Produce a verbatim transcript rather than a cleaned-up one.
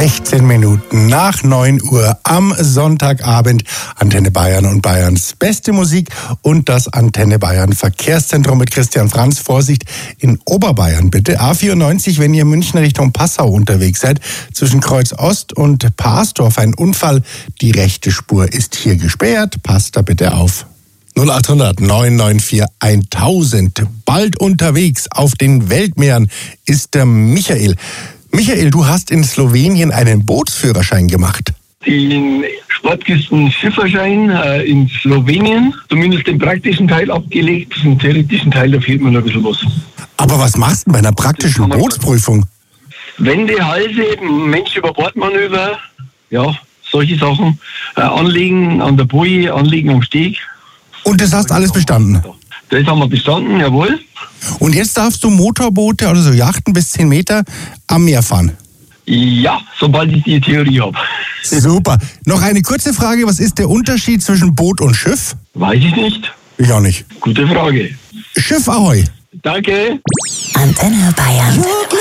sechzehn Minuten nach neun Uhr am Sonntagabend. Antenne Bayern und Bayerns beste Musik und das Antenne Bayern Verkehrszentrum mit Christian Franz. Vorsicht in Oberbayern bitte. A vierundneunzig, wenn ihr München Richtung Passau unterwegs seid. Zwischen Kreuz Ost und Parsdorf ein Unfall. Die rechte Spur ist hier gesperrt. Passt da bitte auf. null acht hundert neun neun vier tausend. Bald unterwegs auf den Weltmeeren ist der Michael. Michael, du hast in Slowenien einen Bootsführerschein gemacht. Den Sportküsten-Schifferschein äh, in Slowenien, zumindest den praktischen Teil abgelegt. Den theoretischen Teil, da fehlt mir noch ein bisschen was. Aber was machst du bei einer praktischen Bootsprüfung? Wände, Halse, Mensch über Bordmanöver, ja, solche Sachen. Äh, anlegen an der Boje, anlegen am Steg. Und das hast alles bestanden? Das haben wir bestanden, jawohl. Und jetzt darfst du Motorboote, also so Yachten bis zehn Meter am Meer fahren? Ja, sobald ich die Theorie habe. Super. Noch eine kurze Frage, was ist der Unterschied zwischen Boot und Schiff? Weiß ich nicht. Ich auch nicht. Gute Frage. Schiff Ahoi. Danke. Antenne Bayern.